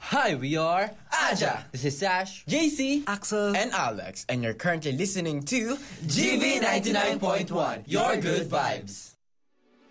Hi, we are Aja. This is Sash, JC, Axel, and Alex, and you're currently listening to GV 99.1, Your Good Vibes.